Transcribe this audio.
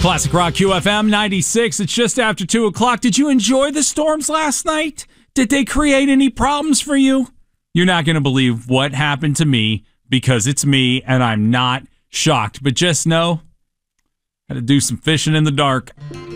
Classic Rock QFM 96. It's just after 2 o'clock. Did you enjoy the storms last night? Did they create any problems for you? You're not going to believe what happened to me because it's me and I'm not shocked. But just know, I had to do some fishing in the dark.